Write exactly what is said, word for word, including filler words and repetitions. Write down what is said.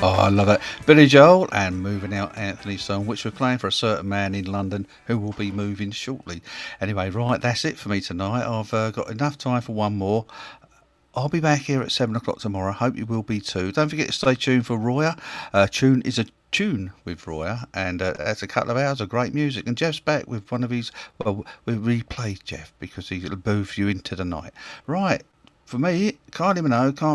Oh, I love it. Billy Joel and Moving Out Anthony's song, which we're playing for a certain man in London who will be moving shortly. Anyway, right, that's it for me tonight. I've uh, got enough time for one more. I'll be back here at seven o'clock tomorrow. Hope you will be too. Don't forget to stay tuned for Roya. Uh, tune is a tune with Roya, and uh, that's a couple of hours of great music. And Jeff's back with one of his. Well, we replayed Jeff because he'll move you into the night. Right, for me, Kylie Minogue, can't